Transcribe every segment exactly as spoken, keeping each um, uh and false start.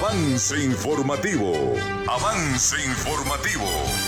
Avance informativo. Avance informativo.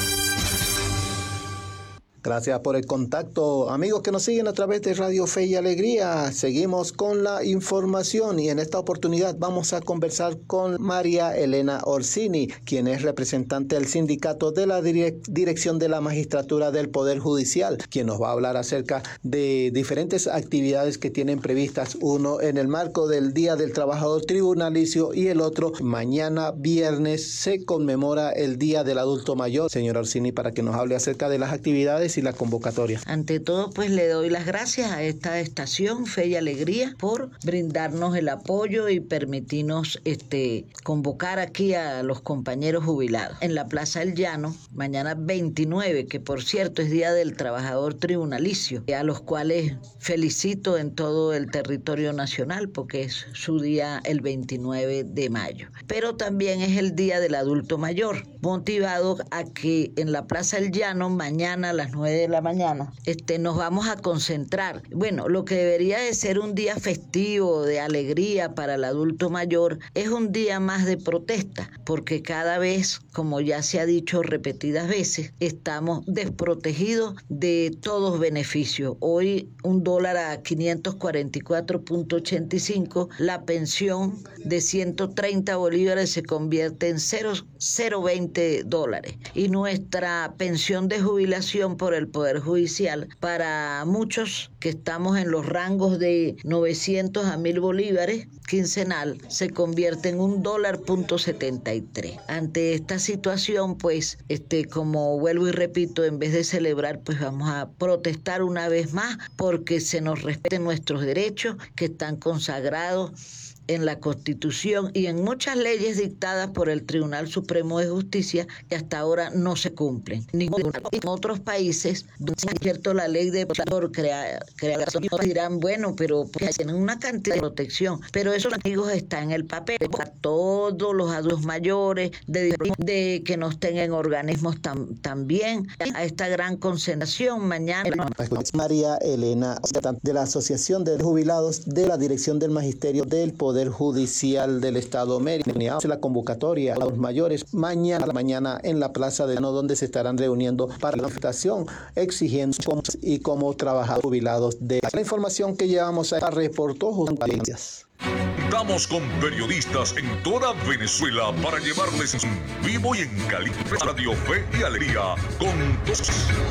Gracias por el contacto, amigos que nos siguen a través de Radio Fe y Alegría. Seguimos con la información y en esta oportunidad vamos a conversar con María Elena Orsini, quien es representante del sindicato de la direc- Dirección de la Magistratura del Poder Judicial, quien nos va a hablar acerca de diferentes actividades que tienen previstas, uno en el marco del Día del Trabajador Tribunalicio y el otro mañana viernes se conmemora el Día del Adulto Mayor. Señora Orsini, para que nos hable acerca de las actividades y la convocatoria. Ante todo, pues le doy las gracias a esta estación Fe y Alegría por brindarnos el apoyo y permitirnos este, convocar aquí a los compañeros jubilados. En la Plaza del Llano, mañana veintinueve, que por cierto es Día del Trabajador Tribunalicio, a los cuales felicito en todo el territorio nacional porque es su día el veintinueve de mayo. Pero también es el Día del Adulto Mayor, motivado a que en la Plaza del Llano mañana a las nueve de la mañana, este, nos vamos a concentrar. Bueno, lo que debería de ser un día festivo, de alegría para el adulto mayor, es un día más de protesta, porque cada vez, como ya se ha dicho repetidas veces, estamos desprotegidos de todos beneficios. Hoy un dólar a quinientos cuarenta y cuatro punto ochenta y cinco, la pensión de ciento treinta bolívares se convierte en cero cero veinte dólares y nuestra pensión de jubilación por el Poder Judicial, para muchos que estamos en los rangos de novecientos a mil bolívares quincenal, se convierte en un dólar punto setenta y tres. Ante esta situación, pues, este, como vuelvo y repito, en vez de celebrar, pues vamos a protestar una vez más porque se nos respeten nuestros derechos que están consagrados en la Constitución y en muchas leyes dictadas por el Tribunal Supremo de Justicia que hasta ahora no se cumplen. Ni en otros países, donde es cierto la ley de crear creación, dirán, bueno, pero pues, tienen una cantidad de protección, pero eso, amigos, está en el papel. A todos los adultos mayores, de, de que no estén en organismos tam, también, a esta gran concentración mañana. María Elena, de la Asociación de Jubilados de la Dirección del Magisterio del Poder Judicial del Estado Mérida. La convocatoria a los mayores mañana mañana en la Plaza de Llano, donde se estarán reuniendo para la manifestación exigiendo cómo y cómo trabajar jubilados. De la información que llevamos a reportó José Valencias. Contamos con periodistas en toda Venezuela para llevarles en vivo y en caliente Radio Fe y Alegría con todos.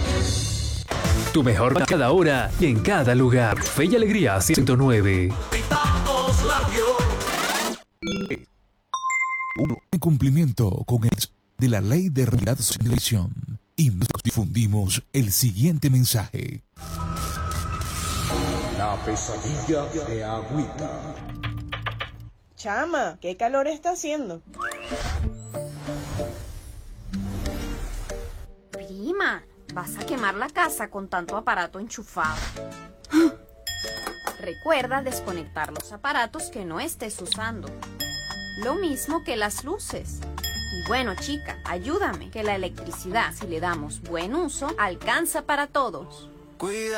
Tu mejor cada hora y en cada lugar. Fe y Alegría ciento nueve. Uno, en cumplimiento con el de la ley de realidad de televisión, y difundimos el siguiente mensaje. La pesadilla de Agüita. Chama, ¿qué calor está haciendo? Prima, vas a quemar la casa con tanto aparato enchufado. Recuerda desconectar los aparatos que no estés usando. Lo mismo que las luces. Y bueno, chica, ayúdame, que la electricidad, si le damos buen uso, alcanza para todos. Cuida.